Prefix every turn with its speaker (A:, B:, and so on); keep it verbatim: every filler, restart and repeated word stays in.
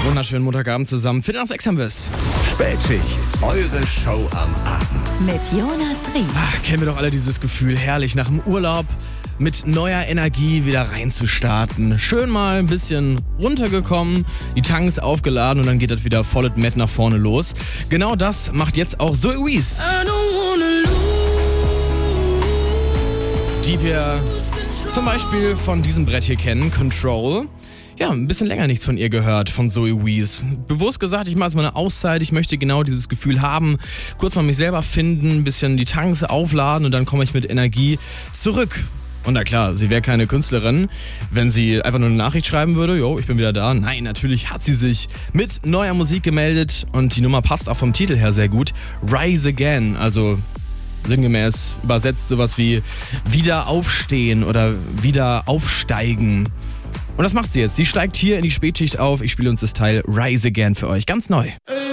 A: Wunderschönen Montagabend zusammen. Viertel nach sechs haben wir es.
B: Spätschicht, eure Show am Abend.
C: Mit Jonas Rieck.
A: Ah, kennen wir doch alle dieses Gefühl, herrlich nach dem Urlaub mit neuer Energie wieder reinzustarten. Schön mal ein bisschen runtergekommen, die Tanks aufgeladen und dann geht das wieder voll mit nach vorne los. Genau das macht jetzt auch Zoe Wees, die wir zum Beispiel von diesem Brett hier kennen, Control. Ja, ein bisschen länger nichts von ihr gehört, von Zoe Wees. Bewusst gesagt, ich mache jetzt mal eine Auszeit, ich möchte genau dieses Gefühl haben, kurz mal mich selber finden, ein bisschen die Tanks aufladen und dann komme ich mit Energie zurück. Und na klar, sie wäre keine Künstlerin, wenn sie einfach nur eine Nachricht schreiben würde, jo, ich bin wieder da. Nein, natürlich hat sie sich mit neuer Musik gemeldet und die Nummer passt auch vom Titel her sehr gut. Rise Again, also sinngemäß übersetzt sowas wie wieder aufstehen oder wieder aufsteigen. Und das macht sie jetzt. Sie steigt hier in die Spätschicht auf. Ich spiele uns das Teil Rise Again für euch. Ganz neu.